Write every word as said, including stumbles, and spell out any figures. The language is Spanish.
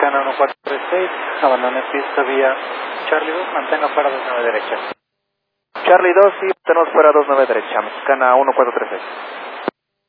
Mexicana uno cuatro tres seis, abandone pista vía Charlie dos, mantenga fuera dos nueve derecha. Charlie dos y tenemos fuera dos nueve derecha, Mexicana uno cuatro tres seis.